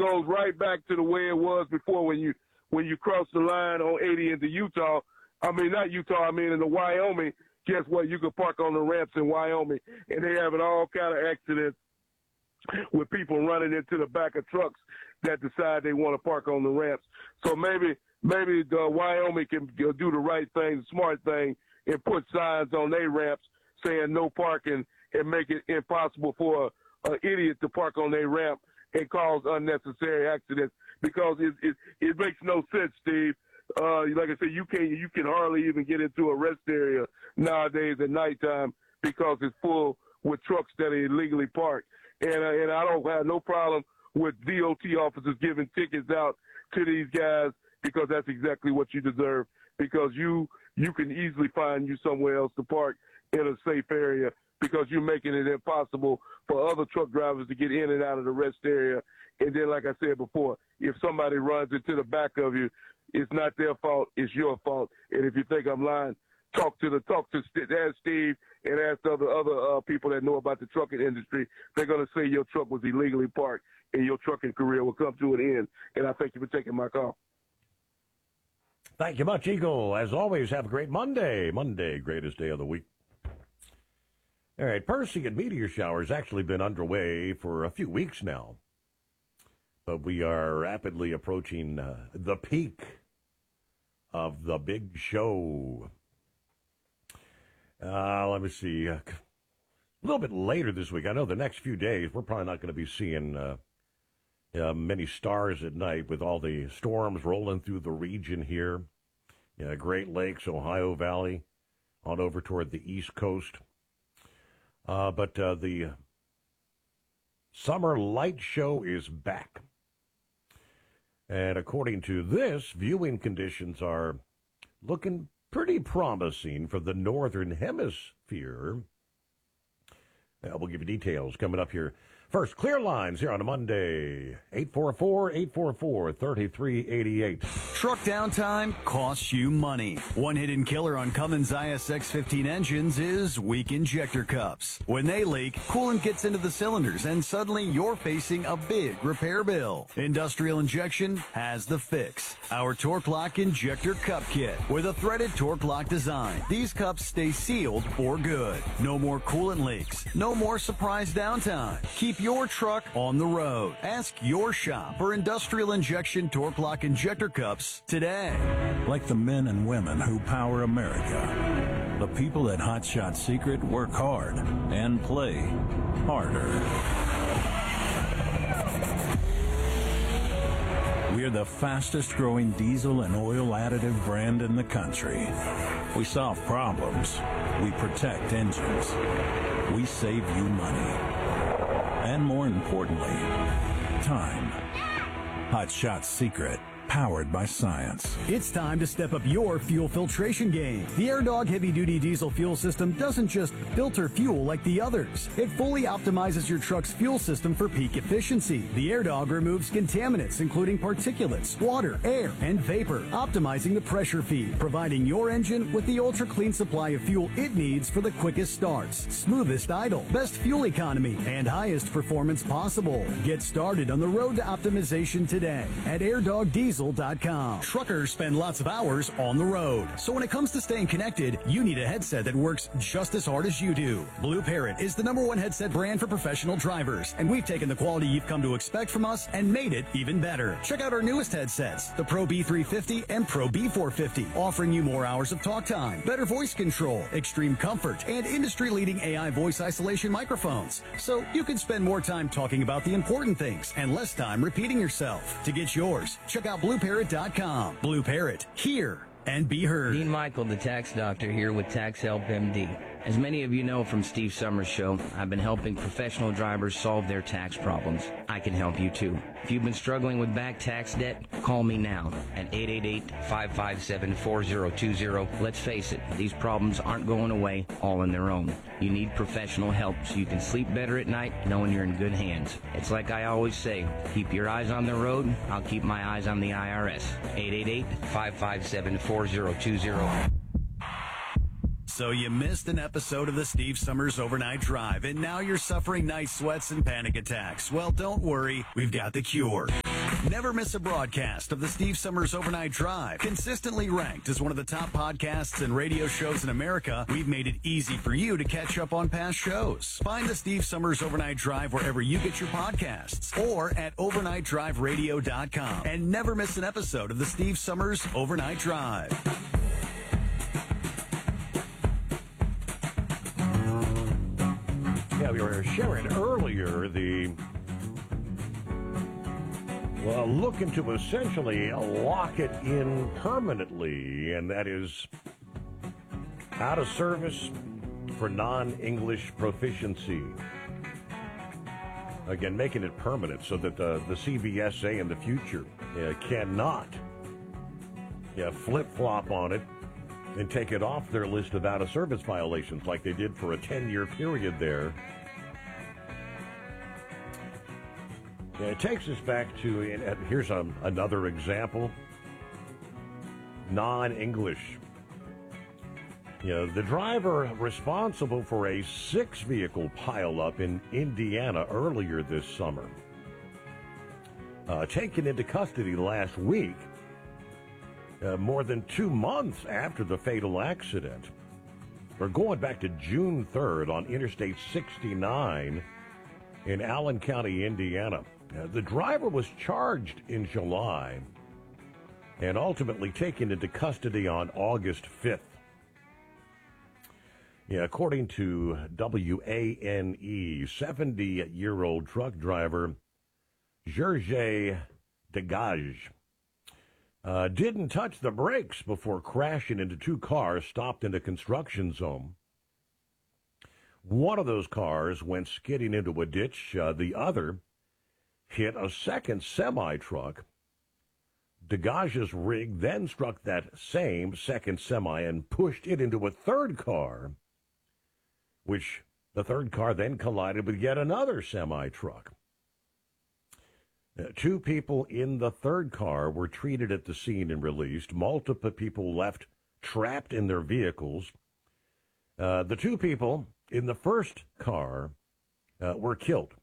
goes right back to the way it was before when you cross the line on 80 into Utah. I mean, not Utah, I mean in the Wyoming. Guess what? You can park on the ramps in Wyoming, and they having all kind of accidents with people running into the back of trucks that decide they want to park on the ramps. So maybe the Wyoming can do the right thing, the smart thing, and put signs on their ramps saying no parking and make it impossible for an idiot to park on their ramp and cause unnecessary accidents, because it makes no sense, Steve. Like I said, you can hardly even get into a rest area nowadays at nighttime because it's full with trucks that are illegally parked. And I don't have no problem with DOT officers giving tickets out to these guys, because that's exactly what you deserve, because you can easily find you somewhere else to park in a safe area, because you're making it impossible for other truck drivers to get in and out of the rest area. And then, like I said before, if somebody runs into the back of you, it's not their fault, it's your fault. And if you think I'm lying, ask Steve and ask other people that know about the trucking industry. They're going to say your truck was illegally parked and your trucking career will come to an end. And I thank you for taking my call. Thank you much, Eagle. As always, have a great Monday. Monday, greatest day of the week. All right, Perseid meteor showers actually been underway for a few weeks now, but we are rapidly approaching the peak of the big show. Let me see. A little bit later this week, I know the next few days, we're probably not going to be seeing many stars at night with all the storms rolling through the region here. Great Lakes, Ohio Valley, on over toward the East Coast. But the summer light show is back. And according to this, viewing conditions are looking pretty promising for the northern hemisphere. We'll give you details coming up here. First, clear lines here on a Monday. 844-844-3388. Truck downtime costs you money. One hidden killer on Cummins ISX-15 engines is weak injector cups. When they leak, coolant gets into the cylinders, and suddenly you're facing a big repair bill. Industrial Injection has the fix. Our Torque Lock Injector Cup Kit with a threaded Torque Lock design. These cups stay sealed for good. No more coolant leaks. No more surprise downtime. Keep your truck on the road. Ask your shop for Industrial Injection Torque Lock Injector Cups today. Like the men and women who power America, the people at Hot Shot Secret work hard and play harder. We're the fastest growing diesel and oil additive brand in the country. We solve problems. We protect engines. We save you money. And more importantly, time. Hot Shot Secret. Powered by science. It's time to step up your fuel filtration game. The AirDog heavy-duty diesel fuel system doesn't just filter fuel like the others. It fully optimizes your truck's fuel system for peak efficiency. The AirDog removes contaminants, including particulates, water, air, and vapor, optimizing the pressure feed, providing your engine with the ultra-clean supply of fuel it needs for the quickest starts, smoothest idle, best fuel economy, and highest performance possible. Get started on the road to optimization today at airdogdiesel.com. Truckers spend lots of hours on the road, so when it comes to staying connected, you need a headset that works just as hard as you do. Blue Parrot is the #1 headset brand for professional drivers, and we've taken the quality you've come to expect from us and made it even better. Check out our newest headsets, the Pro B350 and Pro B450, offering you more hours of talk time, better voice control, extreme comfort, and industry-leading AI voice isolation microphones, so you can spend more time talking about the important things and less time repeating yourself. To get yours, check out BlueParrot.com. Blue Parrot, hear and be heard. Dean Michael, the tax doctor, here with Tax Help MD. As many of you know from Steve Summers' show, I've been helping professional drivers solve their tax problems. I can help you too. If you've been struggling with back tax debt, call me now at 888-557-4020. Let's face it, these problems aren't going away all on their own. You need professional help so you can sleep better at night knowing you're in good hands. It's like I always say, keep your eyes on the road, I'll keep my eyes on the IRS. 888-557-4020. So you missed an episode of the Steve Summers Overnight Drive, and now you're suffering night sweats and panic attacks. Well, don't worry, we've got the cure. Never miss a broadcast of the Steve Summers Overnight Drive. Consistently ranked as one of the top podcasts and radio shows in America, we've made it easy for you to catch up on past shows. Find the Steve Summers Overnight Drive wherever you get your podcasts or at overnightdriveradio.com. And never miss an episode of the Steve Summers Overnight Drive. Yeah, we were sharing earlier the looking to essentially lock it in permanently, and that is out of service for non-English proficiency. Again, making it permanent so that the CVSA in the future cannot flip-flop on it and take it off their list of out-of-service violations like they did for a 10-year period there. It takes us back to, here's another example, non-English. The driver responsible for a 6-vehicle pileup in Indiana earlier this summer, taken into custody last week, more than 2 months after the fatal accident. We're going back to June 3rd on Interstate 69 in Allen County, Indiana. The driver was charged in July and ultimately taken into custody on August 5th. According to WANE, 70-year-old truck driver Georges Degage didn't touch the brakes before crashing into 2 cars stopped in a construction zone. One of those cars went skidding into a ditch. The other hit a second semi-truck. Degage's rig then struck that same second semi and pushed it into a third car, which the third car then collided with yet another semi-truck. 2 people in the third car were treated at the scene and released. Multiple people left trapped in their vehicles. The 2 people in the first car were killed.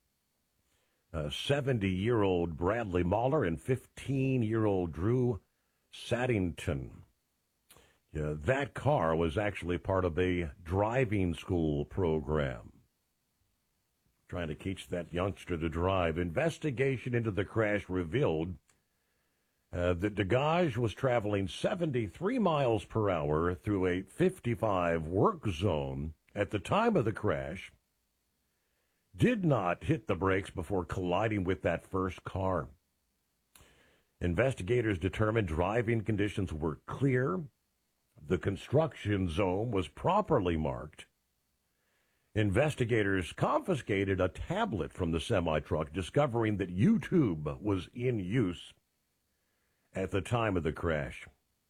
70-year-old Bradley Mahler and 15-year-old Drew Saddington. That car was actually part of a driving school program, trying to teach that youngster to drive. Investigation into the crash revealed that Degage was traveling 73 miles per hour through a 55 work zone at the time of the crash, did not hit the brakes before colliding with that first car. Investigators determined driving conditions were clear. The construction zone was properly marked. Investigators confiscated a tablet from the semi-truck, discovering that YouTube was in use at the time of the crash.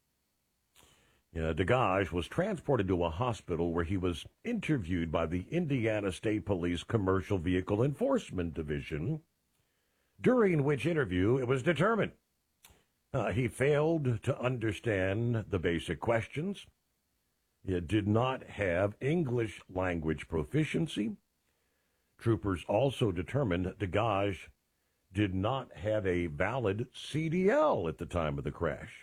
Degage was transported to a hospital where he was interviewed by the Indiana State Police Commercial Vehicle Enforcement Division, during which interview it was determined he failed to understand the basic questions. He did not have English language proficiency. Troopers also determined Degage did not have a valid CDL at the time of the crash.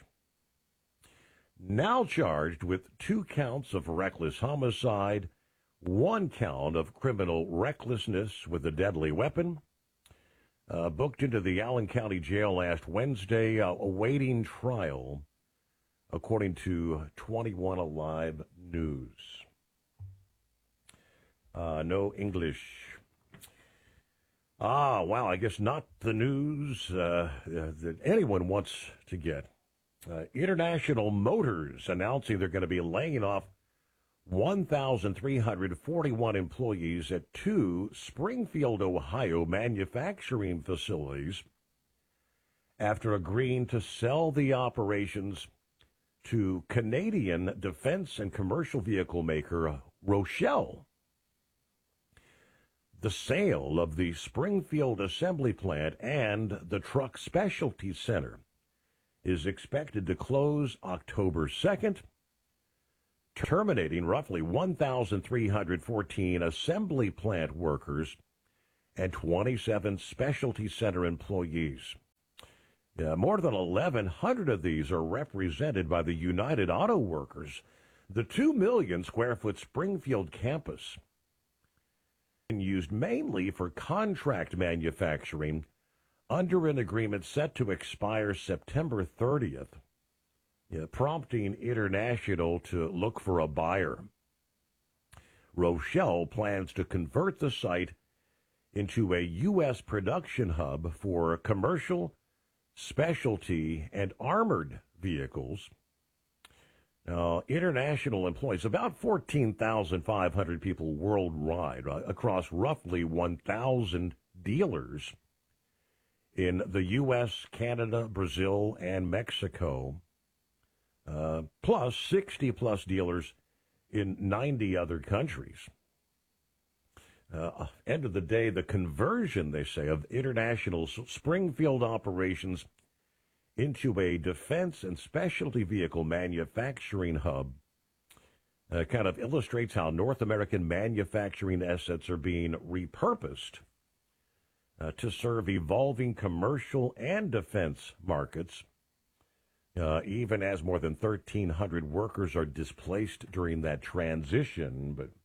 Now charged with 2 counts of reckless homicide, 1 count of criminal recklessness with a deadly weapon. Booked into the Allen County Jail last Wednesday, awaiting trial, according to 21 Alive News. No English. Wow, I guess not the news that anyone wants to get. International Motors announcing they're going to be laying off 1,341 employees at 2 Springfield, Ohio manufacturing facilities after agreeing to sell the operations to Canadian defense and commercial vehicle maker Rochelle. The sale of the Springfield assembly plant and the truck specialty center is expected to close October 2nd, terminating roughly 1,314 assembly plant workers and 27 specialty center employees. More than 1,100 of these are represented by the United Auto Workers. The 2 million square foot Springfield campus used mainly for contract manufacturing under an agreement set to expire September 30th, prompting International to look for a buyer. Rochelle plans to convert the site into a U.S. production hub for commercial, specialty, and armored vehicles. Now, International employs about 14,500 people worldwide across roughly 1,000 dealers in the U.S., Canada, Brazil, and Mexico, plus 60-plus dealers in 90 other countries. End of the day, the conversion, they say, of International's Springfield operations into a defense and specialty vehicle manufacturing hub kind of illustrates how North American manufacturing assets are being repurposed to serve evolving commercial and defense markets, even as more than 1,300 workers are displaced during that transition. But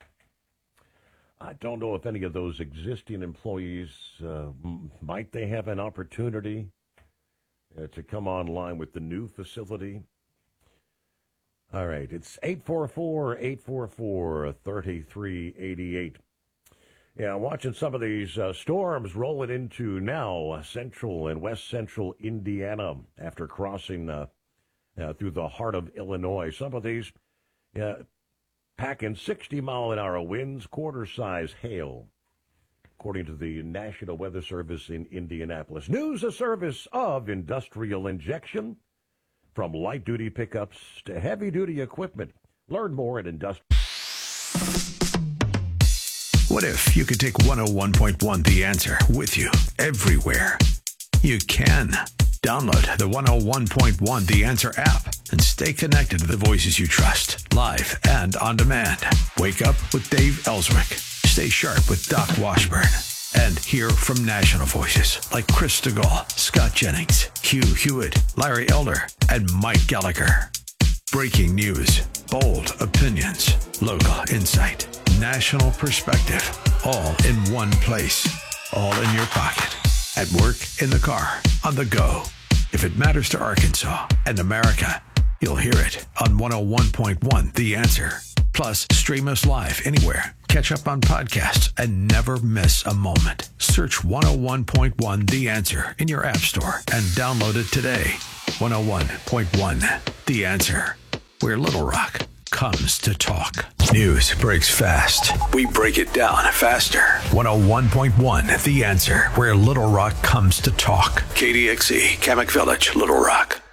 I don't know if any of those existing employees, might they have an opportunity to come online with the new facility. All right, it's 844-844-3388. Yeah, watching some of these storms rolling into now central and west central Indiana after crossing through the heart of Illinois. Some of these packing 60-mile-an-hour winds, quarter-size hail, according to the National Weather Service in Indianapolis. News, a service of Industrial Injection. From light-duty pickups to heavy-duty equipment. Learn more at Industrial. What if you could take 101.1 The Answer with you everywhere? You can. Download the 101.1 The Answer app and stay connected to the voices you trust, live and on demand. Wake up with Dave Ellswick. Stay sharp with Doc Washburn. And hear from national voices like Chris DeGaulle, Scott Jennings, Hugh Hewitt, Larry Elder, and Mike Gallagher. Breaking news, bold opinions, local insight, national perspective, all in one place, all in your pocket, at work, in the car, on the go. If it matters to Arkansas and America, you'll hear it on 101.1 The Answer. Plus, stream us live anywhere. Catch up on podcasts and never miss a moment. Search 101.1 The Answer in your app store and download it today. 101.1 The Answer, where Little Rock comes to talk. News breaks fast. We break it down faster. 101.1 The Answer, where Little Rock comes to talk. KDXE, Kamak Village, Little Rock.